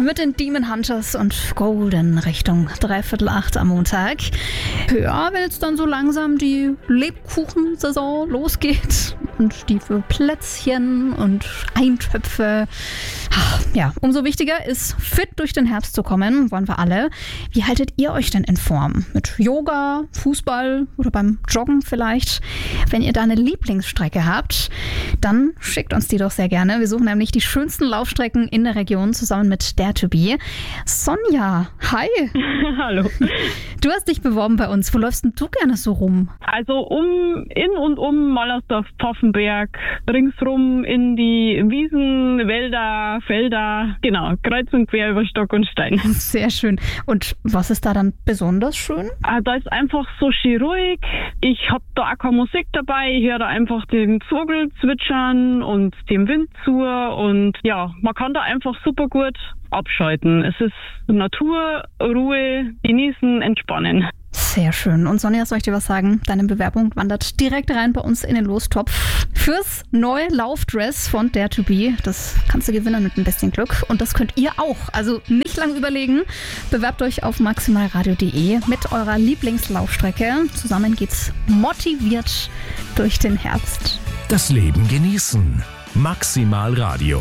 mit den Demon Hunters und Golden Richtung 7:45 am Montag. Ja, wenn jetzt dann so langsam die Lebkuchensaison losgeht und die für Plätzchen und Eintöpfe. Ja, umso wichtiger ist, fit durch den Herbst zu kommen, wollen wir alle. Wie haltet ihr euch denn in Form? Mit Yoga, Fußball oder beim Joggen vielleicht? Wenn ihr da eine Lieblingsstrecke habt, dann schickt uns die doch sehr gerne. Wir suchen nämlich die schönsten Laufstrecken in der Region zusammen mit Dare to Be. Sonja, hi. Hallo. Du hast dich beworben bei uns. Wo läufst denn du gerne so rum? Also in und um Mallersdorf-Pfaffenberg, ringsrum in die Wiesen, Wälder, Felder, genau, kreuz und quer über Stock und Stein. Sehr schön. Und was ist da dann besonders schön? Da ist einfach so schön ruhig. Ich hab da auch keine Musik dabei. Ich höre da einfach den Vogel zwitschern und dem Wind zu. Und ja, man kann da einfach super gut abschalten. Es ist Natur, Ruhe, genießen, entspannen. Sehr schön. Und Sonja, soll ich dir was sagen? Deine Bewerbung wandert direkt rein bei uns in den Lostopf fürs neue Laufdress von Dare to Be. Das kannst du gewinnen mit ein bisschen Glück. Und das könnt ihr auch. Also nicht lang überlegen. Bewerbt euch auf maximalradio.de mit eurer Lieblingslaufstrecke. Zusammen geht's motiviert durch den Herbst. Das Leben genießen. Maximal Radio.